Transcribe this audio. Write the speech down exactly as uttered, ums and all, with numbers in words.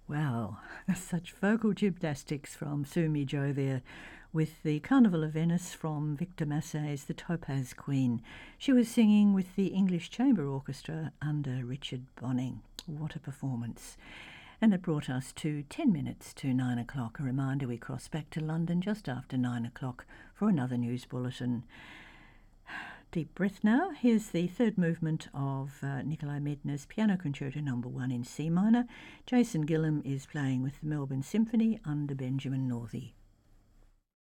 Wow, such vocal gymnastics from Sumi Jo there with the Carnival of Venice from Victor Massey's The Topaz Queen. She was singing with the English Chamber Orchestra under Richard Bonning. What a performance. And it brought us to ten minutes to nine o'clock. A reminder we cross back to London just after nine o'clock for another news bulletin. Deep breath now. Here's the third movement of uh, Nikolai Medtner's Piano Concerto Number One in C minor. Jason Gillam is playing with the Melbourne Symphony under Benjamin Northey.